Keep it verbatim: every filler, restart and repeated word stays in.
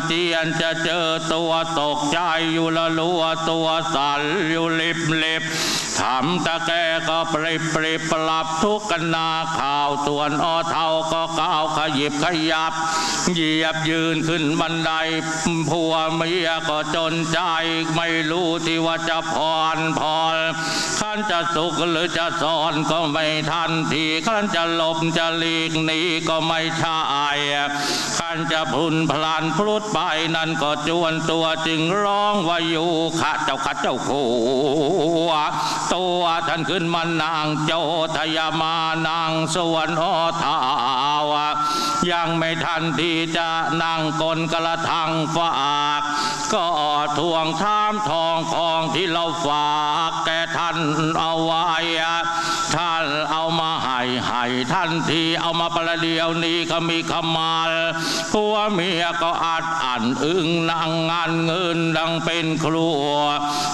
เจียนจะเจอตัวตกใจอยู่ละลัวตัวสั่นอยู่ลิบลิบทำตะแกก็ปริบปริบปรับทุกกันนาข่าวส่วนอ้อเท่าก็ก้าวขยิบขยับเหยียบยืนขึ้นบันไดผัวเมียก็จนใจไม่รู้ที่ว่าจะผ่อนผ่อนขันจะสุขหรือจะสอนก็ไม่ทันทีขันจะหลบจะหลีกหนีก็ไม่ใช่ขันจะพลุนพลันพลุดไปนั่นก็จวนตัวจึงร้องว่าอยู่ข้าเจ้าข้าเจ้าขัวตัวท่านขึ้นมานางโจทยามานางสวนอ้อเท้ายังไม่ทันที่จะนั่งกลกระทังฝากก็ทวงถามทองของที่เราฝากแก่ท่านเอาไว้ท่านเอามาให้ให้ท่านที่เอามาประเดี๋ยวนี้ก็มีขมาลผัวเมียก็อัดอั้นอึ้งนั่งงานเงินดังเป็นครัว